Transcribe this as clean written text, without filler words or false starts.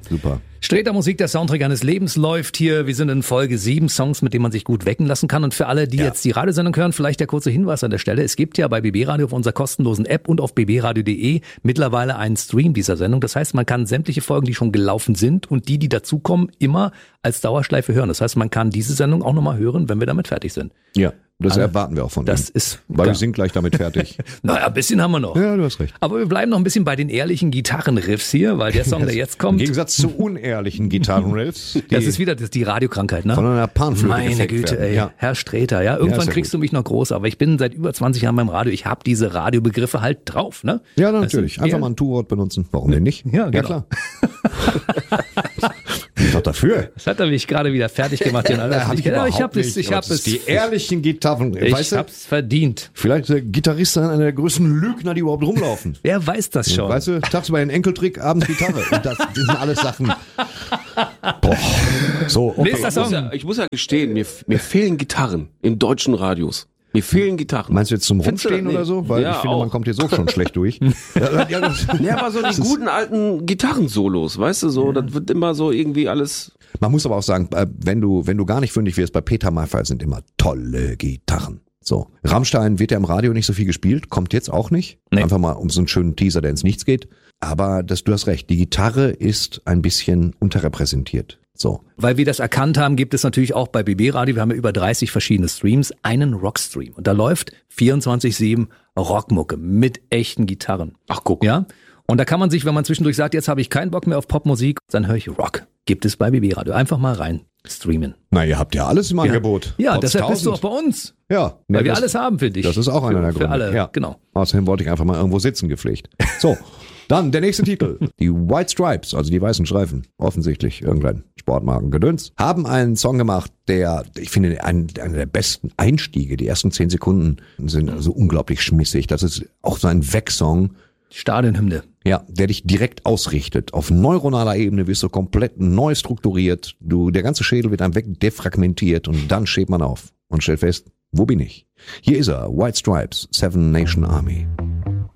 Super. Streter Musik, der Soundtrack eines Lebens läuft hier. Wir sind in Folge 7, Songs, mit denen man sich gut wecken lassen kann. Und für alle, die jetzt die Radiosendung hören, vielleicht der kurze Hinweis an der Stelle. Es gibt ja bei BB Radio auf unserer kostenlosen App und auf bbradio.de mittlerweile einen Stream dieser Sendung. Das heißt, man kann sämtliche Folgen, die schon gelaufen sind und die dazukommen, immer als Dauerschleife hören. Das heißt, man kann diese Sendung auch nochmal hören, wenn wir damit fertig sind. Ja. Das erwarten wir auch von das Ihnen. Ist weil wir sind gleich damit fertig. Naja, ein bisschen haben wir noch. Ja, du hast recht. Aber wir bleiben noch ein bisschen bei den ehrlichen Gitarrenriffs hier, weil der Song, der jetzt kommt... Im Gegensatz zu unehrlichen Gitarrenriffs. Das ist wieder die Radiokrankheit, ne? Von einer Panflöte. Meine Güte, ey. Ja. Herr Streter, ja. Irgendwann kriegst du mich noch groß, aber ich bin seit über 20 Jahren beim Radio. Ich habe diese Radiobegriffe halt drauf, ne? Ja, natürlich. Einfach mal ein Tu-Wort benutzen. Warum denn nicht? Ja, genau. Ja, klar. Ich doch dafür. Das hat er mich gerade wieder fertig gemacht. Ich habe es. Die ehrlichen Gitarren. Ich hab's verdient. Vielleicht der Gitarrist einer der größten Lügner, die überhaupt rumlaufen. Wer weiß das schon? Weißt du, tagsüber ein Enkeltrick, abends Gitarre. Das sind alles Sachen. Boah. So, okay. Nächster Song. Ich muss ja gestehen, mir fehlen Gitarren in deutschen Radios. Mir fehlen Gitarren. Meinst du jetzt zum Rumstehen oder so? Weil ja, ich finde, man kommt hier so schon schlecht durch. Ja, aber so die guten alten Gitarrensolos, weißt du, so, das wird immer so irgendwie alles... Man muss aber auch sagen, wenn du gar nicht fündig wirst, bei Peter Maffay sind immer tolle Gitarren. So. Rammstein wird ja im Radio nicht so viel gespielt, kommt jetzt auch nicht. Nee. Einfach mal um so einen schönen Teaser, der ins Nichts geht. Aber du hast recht, die Gitarre ist ein bisschen unterrepräsentiert. So. Weil wir das erkannt haben, gibt es natürlich auch bei BB Radio, wir haben ja über 30 verschiedene Streams, einen Rockstream. Und da läuft 24/7 Rockmucke mit echten Gitarren. Ach, guck. Ja? Und da kann man sich, wenn man zwischendurch sagt, jetzt habe ich keinen Bock mehr auf Popmusik, dann höre ich Rock. Gibt es bei BB Radio. Einfach mal rein streamen. Na, ihr habt ja alles im Angebot. Ja, Trotz deshalb 1000. bist du auch bei uns. Ja. Weil wir alles haben, finde ich. Das ist auch einer der Gründe. Für alle, ja. Genau. Außerdem wollte ich einfach mal irgendwo sitzen gepflegt. So. Dann der nächste Titel. Die White Stripes, also die weißen Streifen, offensichtlich irgendein Sportmarkengedöns, haben einen Song gemacht, der, ich finde, einer der besten Einstiege. Die ersten 10 Sekunden sind so unglaublich schmissig. Das ist auch so ein Wegsong. Stadionhymne. Ja, der dich direkt ausrichtet. Auf neuronaler Ebene wirst du komplett neu strukturiert. Der ganze Schädel wird einem wegdefragmentiert und dann steht man auf und stellt fest, wo bin ich? Hier ist er, White Stripes, Seven Nation Army.